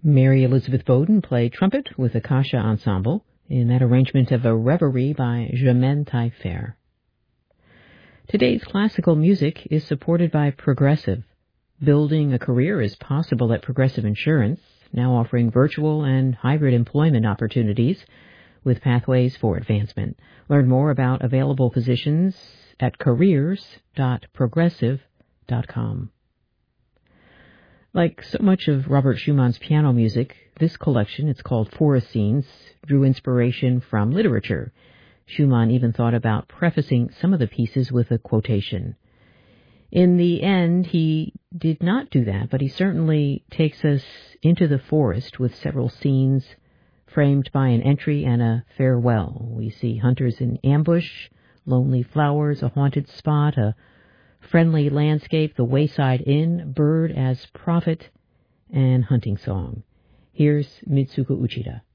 Mary Elizabeth Bowden played trumpet with Akasha Ensemble in that arrangement of a reverie by Germaine Taillefer. Today's classical music is supported by Progressive. Building a career is possible at Progressive Insurance, now offering virtual and hybrid employment opportunities with pathways for advancement. Learn more about available positions at careers.progressive.com. Like so much of Robert Schumann's piano music, this collection, it's called Forest Scenes, drew inspiration from literature. Schumann even thought about prefacing some of the pieces with a quotation. In the end, he did not do that, but he certainly takes us into the forest with several scenes framed by an entry and a farewell. We see hunters in ambush, lonely flowers, a haunted spot, a friendly landscape, the wayside inn, bird as prophet, and hunting song. Here's Mitsuko Uchida.